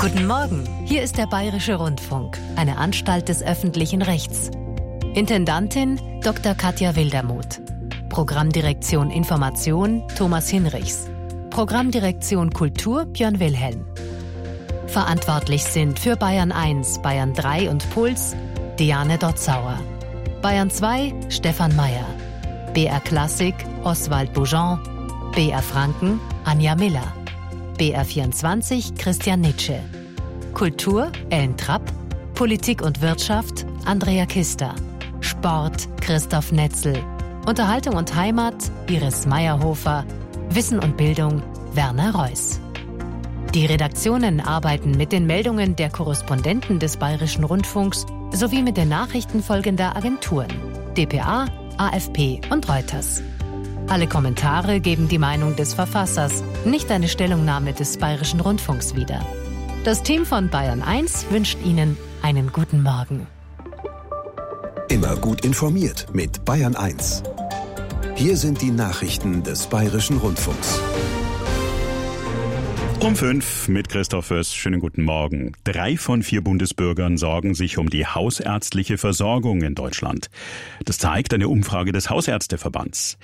Guten Morgen, hier ist der Bayerische Rundfunk, eine Anstalt des öffentlichen Rechts. Intendantin Dr. Katja Wildermuth. Programmdirektion Information Thomas Hinrichs. Programmdirektion Kultur Björn Wilhelm. Verantwortlich sind für Bayern 1, Bayern 3 und Puls Diane Dotzauer. Bayern 2 Stefan Mayer. BR Klassik Oswald Boujon. BR Franken Anja Miller. BR 24 Christian Nitsche. Kultur Ellen Trapp. Politik und Wirtschaft Andrea Kister. Sport Christoph Netzel. Unterhaltung und Heimat Iris Meyerhofer. Wissen und Bildung Werner Reuss. Die Redaktionen arbeiten mit den Meldungen der Korrespondenten des Bayerischen Rundfunks sowie mit den Nachrichten folgender Agenturen: dpa, AFP und Reuters. Alle Kommentare geben die Meinung des Verfassers, nicht eine Stellungnahme des Bayerischen Rundfunks wieder. Das Team von Bayern 1 wünscht Ihnen einen guten Morgen. Immer gut informiert mit Bayern 1. Hier sind die Nachrichten des Bayerischen Rundfunks. Um 5 mit Christoph Föss. Schönen guten Morgen. 3 von 4 Bundesbürgern sorgen sich um die hausärztliche Versorgung in Deutschland. Das zeigt eine Umfrage des Hausärzteverbands.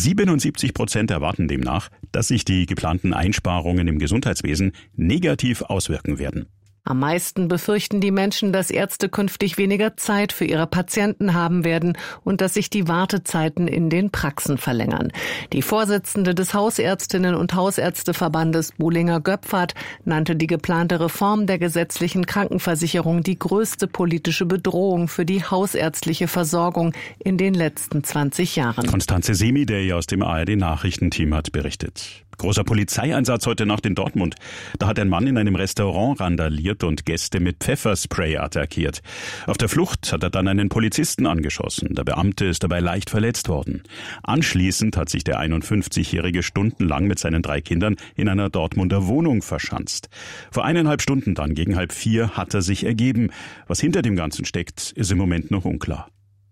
77% erwarten demnach, dass sich die geplanten Einsparungen im Gesundheitswesen negativ auswirken werden. Am meisten befürchten die Menschen, dass Ärzte künftig weniger Zeit für ihre Patienten haben werden und dass sich die Wartezeiten in den Praxen verlängern. Die Vorsitzende des Hausärztinnen- und Hausärzteverbandes Buhlinger-Göpfert nannte die geplante Reform der gesetzlichen Krankenversicherung die größte politische Bedrohung für die hausärztliche Versorgung in den letzten 20 Jahren. Konstanze Semidey aus dem ARD-Nachrichtenteam hat berichtet. Großer Polizeieinsatz heute Nacht in Dortmund. Da hat ein Mann in einem Restaurant randaliert und Gäste mit Pfefferspray attackiert. Auf der Flucht hat er dann einen Polizisten angeschossen. Der Beamte ist dabei leicht verletzt worden. Anschließend hat sich der 51-Jährige stundenlang mit seinen 3 Kindern in einer Dortmunder Wohnung verschanzt. Vor 1,5 Stunden dann, gegen 3:30, hat er sich ergeben. Was hinter dem Ganzen steckt, ist im Moment noch unklar.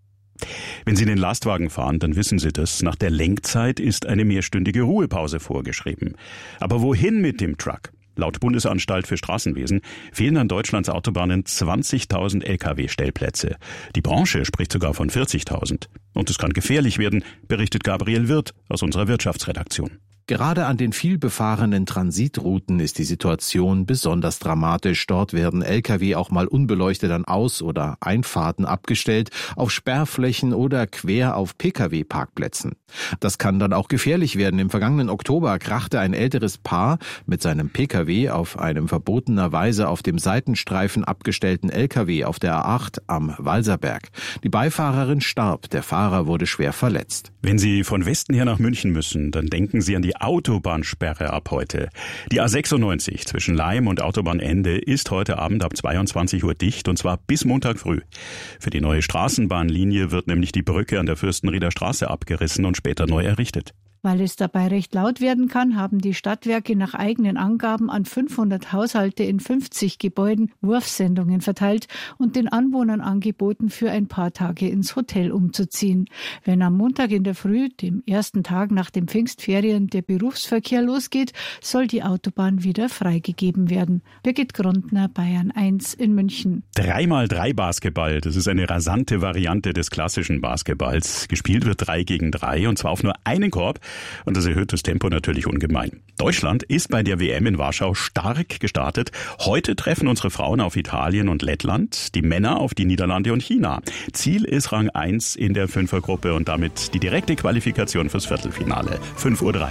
Wenn Sie den Lastwagen fahren, dann wissen Sie das. Nach der Lenkzeit ist eine mehrstündige Ruhepause vorgeschrieben. Aber wohin mit dem Truck? Laut Bundesanstalt für Straßenwesen fehlen an Deutschlands Autobahnen 20.000 Lkw-Stellplätze. Die Branche spricht sogar von 40.000. Und es kann gefährlich werden, berichtet Gabriel Wirth aus unserer Wirtschaftsredaktion. Gerade an den vielbefahrenen Transitrouten ist die Situation besonders dramatisch. Dort werden Lkw auch mal unbeleuchtet an Aus- oder Einfahrten abgestellt, auf Sperrflächen oder quer auf Pkw-Parkplätzen. Das kann dann auch gefährlich werden. Im vergangenen Oktober krachte ein älteres Paar mit seinem Pkw auf einem verbotenerweise auf dem Seitenstreifen abgestellten Lkw auf der A8 am Walserberg. Die Beifahrerin starb, der Fahrer wurde schwer verletzt. Wenn Sie von Westen her nach München müssen, dann denken Sie an die Autobahnsperre ab heute. Die A96 zwischen Laim und Autobahnende ist heute Abend ab 22 Uhr dicht, und zwar bis Montag früh. Für die neue Straßenbahnlinie wird nämlich die Brücke an der Fürstenrieder Straße abgerissen und später neu errichtet. Weil es dabei recht laut werden kann, haben die Stadtwerke nach eigenen Angaben an 500 Haushalte in 50 Gebäuden Wurfsendungen verteilt und den Anwohnern angeboten, für ein paar Tage ins Hotel umzuziehen. Wenn am Montag in der Früh, dem ersten Tag nach den Pfingstferien, der Berufsverkehr losgeht, soll die Autobahn wieder freigegeben werden. Birgit Grundner, Bayern 1 in München. 3x3 Basketball, das ist eine rasante Variante des klassischen Basketballs. Gespielt wird 3 gegen 3 und zwar auf nur einen Korb. Und das erhöht das Tempo natürlich ungemein. Deutschland ist bei der WM in Warschau stark gestartet. Heute treffen unsere Frauen auf Italien und Lettland, die Männer auf die Niederlande und China. Ziel ist Rang 1 in der Fünfergruppe und damit die direkte Qualifikation fürs Viertelfinale. 5:03 Uhr.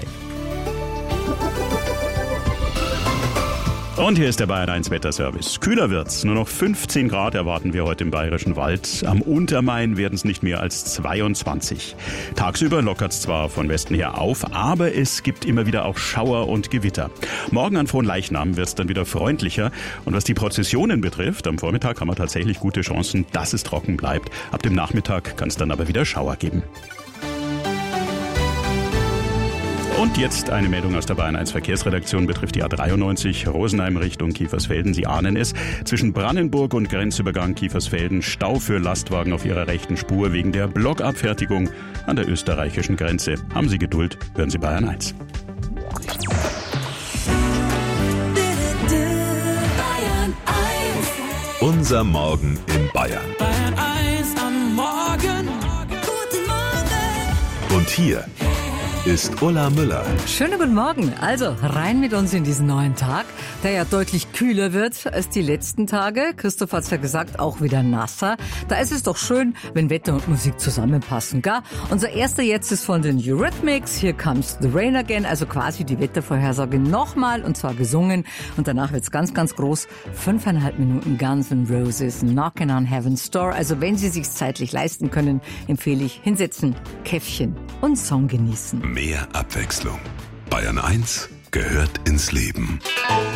Und hier ist der Bayern 1 Wetterservice. Kühler wird's. Nur noch 15 Grad erwarten wir heute im Bayerischen Wald. Am Untermain werden es nicht mehr als 22. Tagsüber lockert's zwar von Westen her auf, aber es gibt immer wieder auch Schauer und Gewitter. Morgen an Fronleichnam wird's dann wieder freundlicher. Und was die Prozessionen betrifft, am Vormittag haben wir tatsächlich gute Chancen, dass es trocken bleibt. Ab dem Nachmittag kann es dann aber wieder Schauer geben. Und jetzt eine Meldung aus der Bayern 1 Verkehrsredaktion, betrifft die A93 Rosenheim Richtung Kiefersfelden. Sie ahnen es, zwischen Brannenburg und Grenzübergang Kiefersfelden Stau für Lastwagen auf ihrer rechten Spur wegen der Blockabfertigung an der österreichischen Grenze. Haben Sie Geduld, hören Sie Bayern 1. Unser Morgen in Bayern. Bayern 1 am Morgen. Guten Morgen. Und hier ist Ulla Müller. Schönen guten Morgen. Also rein mit uns in diesen neuen Tag, der ja deutlich kühler wird als die letzten Tage. Christoph hat's ja gesagt, auch wieder nasser. Da ist es doch schön, wenn Wetter und Musik zusammenpassen, gell? Unser erster jetzt ist von den Eurythmics. Here Comes the Rain Again. Also quasi die Wettervorhersage nochmal, und zwar gesungen. Und danach wird's ganz, ganz groß. 5,5 Minuten Guns N' Roses, Knockin' on Heaven's Door. Also wenn Sie sich's zeitlich leisten können, empfehle ich hinsetzen, Käffchen und Song genießen. Mehr Abwechslung. Bayern 1 gehört ins Leben.